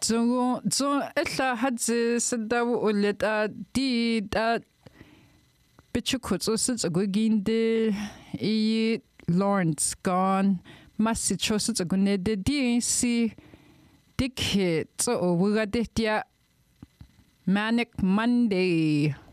so ella hat sie da ulet die da bitte kurz so guginde I Lawrence gone Massachusetts gunede di si dikhe so wugade dia Manic Monday